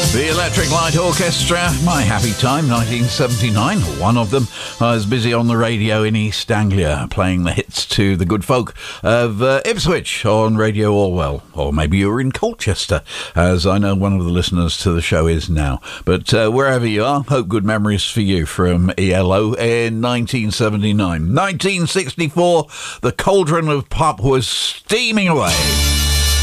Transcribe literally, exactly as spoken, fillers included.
The Electric Light Orchestra, My Happy Time, nineteen seventy-nine. One of them was busy on the radio in East Anglia, playing the hits to the good folk of uh, Ipswich on Radio Orwell. Or maybe you were in Colchester, as I know one of the listeners to the show is now. But uh, wherever you are, hope good memories for you from E L O in nineteen seventy-nine. nineteen sixty-four, the cauldron of pop was steaming away.